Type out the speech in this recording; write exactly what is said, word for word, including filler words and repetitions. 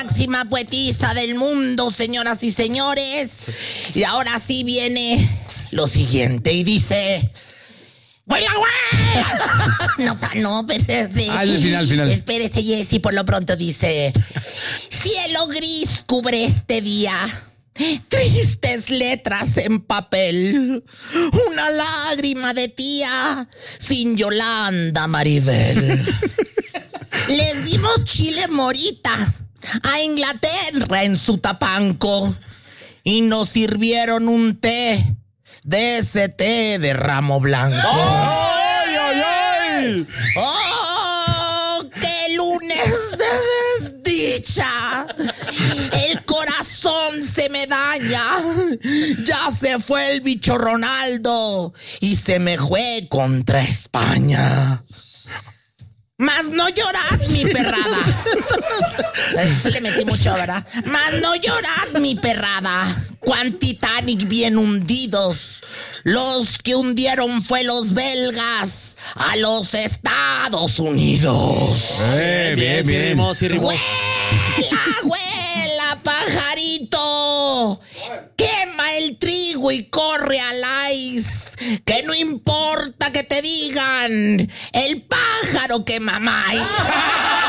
máxima poetisa del mundo, señoras y señores. Y ahora sí viene lo siguiente y dice... ¡Huela, huela! No, no, espérese. Ah, el final, final. Espérese, Jessy, por lo pronto dice... Cielo gris cubre este día... Tristes letras en papel, una lágrima de tía sin Yolanda Maribel. Les dimos chile morita a Inglaterra en su tapanco y nos sirvieron un té de ese té de ramo blanco. ¡Ay, ay, ay! ¡Oh, qué lunes de desdicha! El corazón se me daña. Ya se fue el bicho Ronaldo y se me fue contra España. Más no llorad, mi perrada. Eso le metí mucho, ¿verdad? Más no llorad, mi perrada. Cuán Titanic bien hundidos. Los que hundieron fue los belgas a los Estados Unidos. Eh, bien, bien. Sí rimó, sí rimó. ¡Huela, huela, pajarito! Quema el trigo y corre al ice. Que no importa que te digan el pájaro que mamáis.